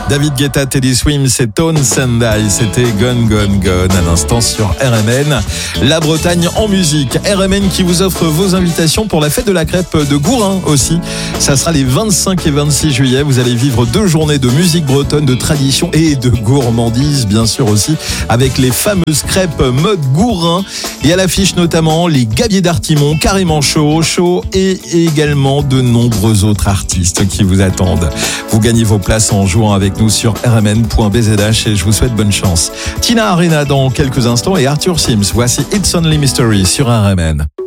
David Guetta, Teddy Swims et Tone Sandai, c'était Gone Gone Gone à l'instant sur RMN. La Bretagne en musique. RMN qui vous offre vos invitations pour la fête de la crêpe de Gourin aussi. Ça sera les 25 et 26 juillet. Vous allez vivre 2 journées de musique bretonne, de tradition et de gourmandise bien sûr aussi, avec les fameuses crêpes mode Gourin. Et à l'affiche notamment les Gabiers d'Artimon, Carrément Chaud et également de nombreux autres artistes qui vous attendent. Vous gagnez vos places en jouant avec nous sur rmn.bzh et je vous souhaite bonne chance. Tina Arena dans quelques instants et Arthur Sims. Voici It's Only Mystery sur RMN.